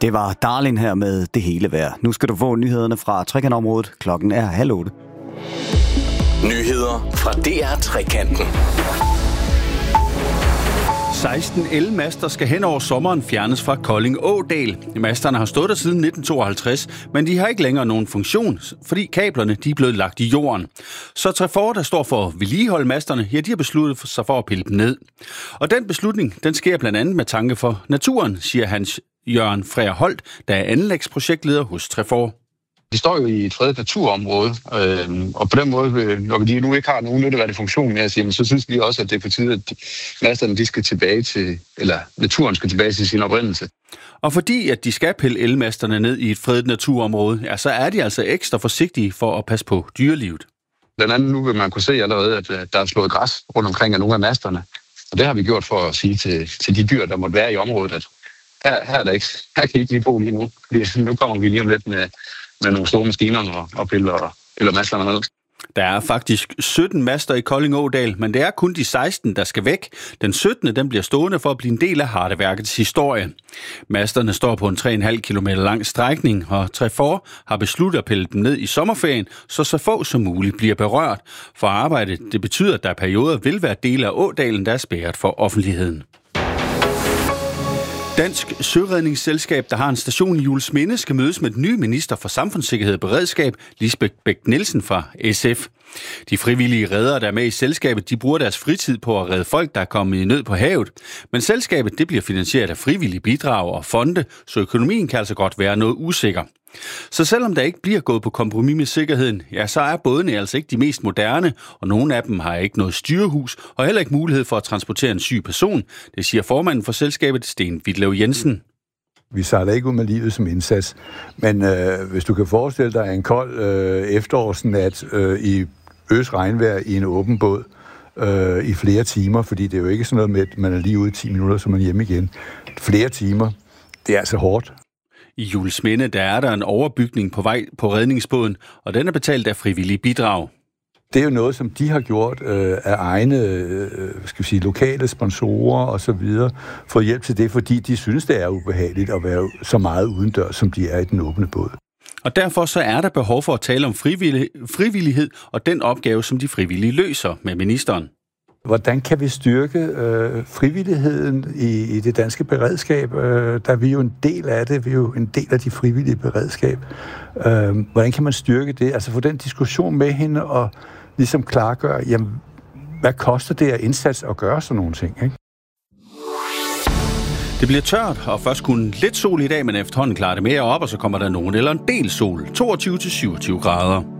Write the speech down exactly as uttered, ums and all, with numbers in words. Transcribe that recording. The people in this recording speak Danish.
Det var Darlin her med Det Hele Vejr. Nu skal du få nyhederne fra Trekantområdet. Klokken er halv otte. Nyheder fra D R Trekanten. seksten elmaster skal hen over sommeren fjernes fra Kolding Ådal. Masterne har stået der siden nitten tooghalvtreds, men de har ikke længere nogen funktion, fordi kablerne de er blevet lagt i jorden. Så Trefor, der står for vedligehold masterne, ja, de har besluttet sig for at pille dem ned. Og den beslutning, den sker blandt andet med tanke for naturen, siger Hans Jørgen Freer Holt, der er anlægsprojektleder hos Trefor. De står jo i et fredet naturområde, øh, og på den måde, når de nu ikke har nogen nytteværdig funktion mere, siger, så synes vi også, at det er på tide, at de, masterne de skal tilbage til, eller naturen skal tilbage til sin oprindelse. Og fordi at de skal pille elmasterne ned i et fredet naturområde, ja, så er de altså ekstra forsigtige for at passe på dyrelivet. Blandt andet nu vil man kunne se allerede, at der er slået græs rundt omkring af nogle af masterne, og det har vi gjort for at sige til, til de dyr, der måtte være i området, at her, her, er der ikke, her kan I ikke lige bo lige nu, fordi nu kommer vi lige om lidt med med nogle store maskiner og, og piller eller masterne ned. Der er faktisk sytten master i Kolding Ådal, men det er kun de seksten, der skal væk. Den syttende den bliver stående for at blive en del af Hardeværkets historie. Masterne står på en tre komma fem kilometer lang strækning, og Trefor har besluttet at pille dem ned i sommerferien, så så få som muligt bliver berørt. For arbejdet det betyder, at der perioder vil være dele af Ådalen, der er spærret for offentligheden. Dansk Søredningsselskab, der har en station i Juelsminde, skal mødes med den nye minister for samfundssikkerhed og beredskab, Lisbeth Bech-Nielsen fra S F. De frivillige reddere, der er med i selskabet, de bruger deres fritid på at redde folk, der er kommet i nød på havet. Men selskabet det bliver finansieret af frivillige bidrag og fonde, så økonomien kan altså godt være noget usikker. Så selvom der ikke bliver gået på kompromis med sikkerheden, ja, så er bådene altså ikke de mest moderne, og nogle af dem har ikke noget styrehus og heller ikke mulighed for at transportere en syg person. Det siger formanden for selskabet, Sten Vitlev Jensen. Vi sejler ikke ud med livet som indsats, men øh, hvis du kan forestille dig en kold øh, efterårsnat øh, i øs regnvejr i en åben båd øh, i flere timer, fordi det er jo ikke sådan noget med, at man er lige ude i ti minutter, så man er hjemme igen. Flere timer, det er altså hårdt. I Juelsminde der er der en overbygning på vej på redningsbåden, og den er betalt af frivillige bidrag. Det er jo noget, som de har gjort øh, af egne øh, skal vi sige, lokale sponsorer og så videre, for hjælp til det, fordi de synes, det er ubehageligt at være så meget udendørs, som de er i den åbne båd. Og derfor så er der behov for at tale om frivillig, frivillighed og den opgave, som de frivillige løser med ministeren. Hvordan kan vi styrke øh, frivilligheden i, i det danske beredskab? Øh, der er vi jo en del af det. Vi er jo en del af de frivillige beredskab. Øh, hvordan kan man styrke det? Altså få den diskussion med hende og ligesom klargøre, jamen, hvad koster det af indsats at gøre sådan nogle ting, ikke? Det bliver tørt, og først kun lidt sol i dag, men efterhånden klarer det mere op, og så kommer der nogen eller en del sol. toogtyve til syvogtyve grader.